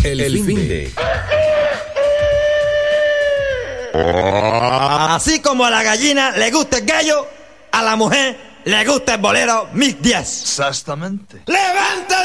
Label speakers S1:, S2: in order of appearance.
S1: El fin de.
S2: Así como a la gallina le gusta el gallo, a la mujer le gusta el bolero Mix 10.
S3: Exactamente.
S2: ¡Levanta!